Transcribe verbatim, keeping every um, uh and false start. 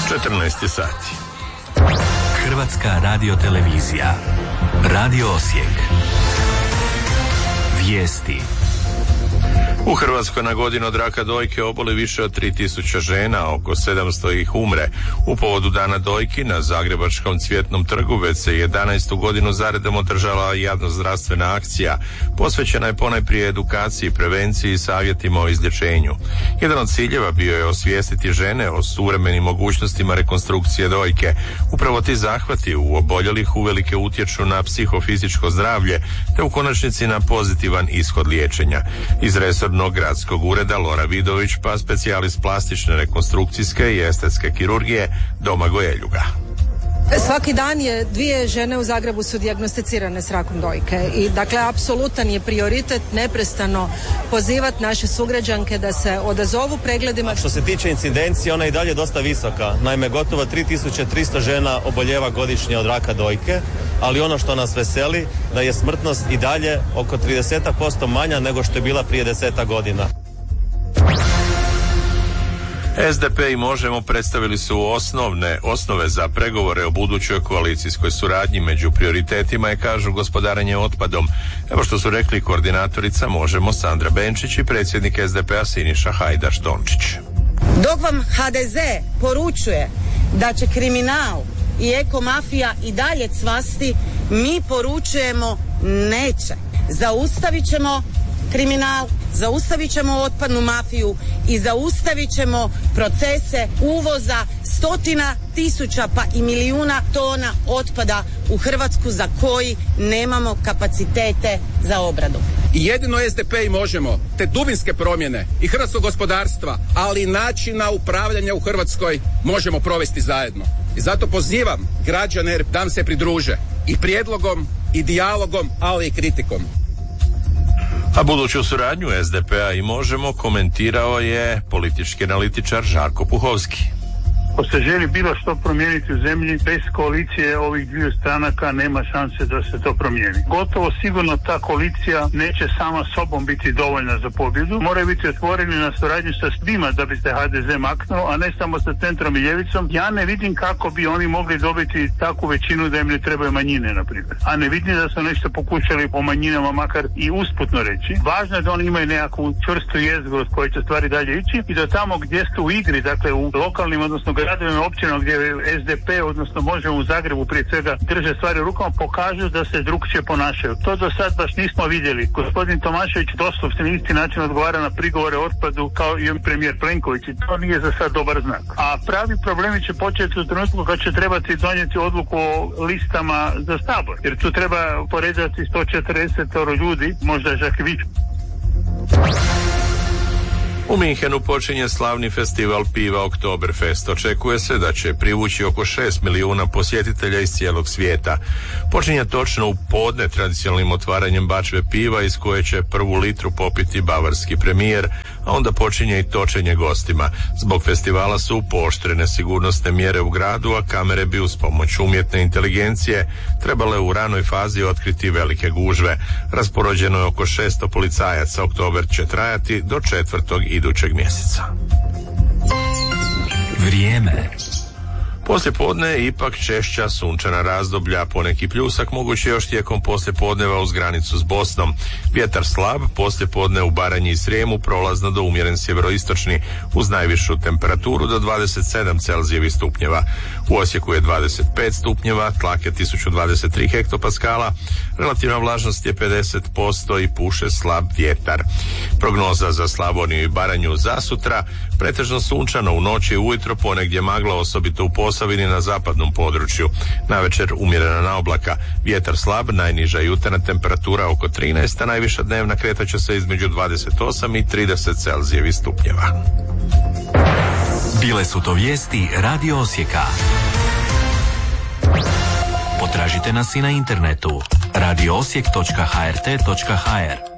četrnaest sati. Hrvatska radiotelevizija. Radio Osijek. Vijesti. U Hrvatskoj na godinu od raka dojke oboli više od tri tisuće žena, oko sedamsto ih umre. U povodu Dana dojki na Zagrebačkom Cvjetnom trgu već se jedanaestu godinu zaredom održala javnozdravstvena akcija. Posvećena je ponajprije edukaciji, prevenciji i savjetima o izlječenju. Jedan od ciljeva bio je osvijestiti žene o suvremenim mogućnostima rekonstrukcije dojke. Upravo ti zahvati u oboljelih uvelike utječu na psihofizičko zdravlje, te u konačnici na pozitivan ishod liječenja. Iz resornog gradskog ureda Lora Vidović, pa specijalist plastične rekonstrukcijske i estetske kirurgije Domagoj Eljuga. Svaki dan je dvije žene u Zagrebu su dijagnosticirane s rakom dojke i dakle apsolutan je prioritet neprestano pozivati naše sugrađanke da se odazovu pregledima. A što se tiče incidencije, ona je i dalje dosta visoka. Naime, gotovo tri tisuće tristo žena oboljeva godišnje od raka dojke, ali ono što nas veseli da je smrtnost i dalje oko trideset posto manja nego što je bila prije desetak godina. S D P i Možemo predstavili su osnovne osnove za pregovore o budućoj koalicijskoj suradnji. Među prioritetima je, kažu, gospodarenje otpadom. Evo što su rekli koordinatorica Možemo Sandra Benčić i predsjednik S D P-a Siniša Hajdaš Dončić. Dok vam H D Z poručuje da će kriminal i ekomafija i dalje cvasti, mi poručujemo neće. Zaustavit ćemo kriminal, zaustavit ćemo otpadnu mafiju i zaustavit ćemo procese uvoza stotina tisuća pa i milijuna tona otpada u Hrvatsku za koji nemamo kapacitete za obradu. I jedino S D P i Možemo te dubinske promjene i hrvatskog gospodarstva, ali i načina upravljanja u Hrvatskoj možemo provesti zajedno. I zato pozivam građane da nam se pridruže i prijedlogom i dijalogom, ali i kritikom. A buduću suradnju S D P-a i Možemo komentirao je politički analitičar Žarko Puhovski. Ako se želi bilo što promijeniti u zemlji, bez koalicije ovih dviju stranaka nema šanse da se to promijeni. Gotovo sigurno ta koalicija neće sama sobom biti dovoljna za pobjedu. Moraju biti otvoreni na suradnju sa svima da bi se H D Z maknuo, a ne samo sa centrom i ljevicom. Ja ne vidim kako bi oni mogli dobiti takvu većinu da im ne trebaju manjine, na primjer. A ne vidim da su nešto pokušali o manjinama makar i usputno reći. Važno je da oni imaju nekakvu čvrstu jezgru od koje će stvari dalje ići i da tamo gdje su u igri, dakle u lokalnim, odnosno gradovima, općinama gdje S D P, odnosno Možemo u Zagrebu prije svega drže stvari u rukama, pokažu da se drukčije ponašaju. To do sad baš nismo vidjeli. Gospodin Tomašević doslovno na isti način odgovara na prigovore o otpadu kao i premijer Plenković i to nije za sad dobar znak. A pravi problemi će početi u trenutku kad će trebati donijeti odluku o listama za Sabor. Jer tu treba poredati sto četrdeset ljudi, možda čak i više. U Minhenu počinje slavni festival piva Oktoberfest. Očekuje se da će privući oko šest milijuna posjetitelja iz cijelog svijeta. Počinje točno u podne tradicionalnim otvaranjem bačve piva iz koje će prvu litru popiti bavarski premijer, a onda počinje i točenje gostima. Zbog festivala su pooštrene sigurnosne mjere u gradu, a kamere bi uz pomoć umjetne inteligencije trebale u ranoj fazi otkriti velike gužve. Raspoređeno je oko šesto policajaca. Oktober će trajati do četvrtog idućeg mjeseca. Vrijeme. Poslijepodne ipak češća sunčana razdoblja, poneki pljusak moguće još tijekom poslijepodneva uz granicu s Bosnom. Vjetar slab, poslijepodne u Baranji i Srijemu prolazno do umjeren sjeveroistočni uz najvišu temperaturu do dvadeset sedam Celzijevih stupnjeva. U Osijeku je dvadeset pet stupnjeva, tlak je tisuću dvadeset tri hektopaskala, relativna vlažnost je pedeset posto i puše slab vjetar. Prognoza za Slavoniju i Baranju za sutra: pretežno sunčano, u noći i ujutro ponegdje magla, osobito u Posavini na zapadnom području. Navečer umjerena naoblaka, vjetar slab, najniža jutarnja temperatura oko trinaest, a najviša dnevna kretaće se između dvadeset osam i trideset Celzijevih stupnjeva. Bile su to vijesti Radio Osijeka. Potražite nas i na internetu radio osijek točka h r t točka h r.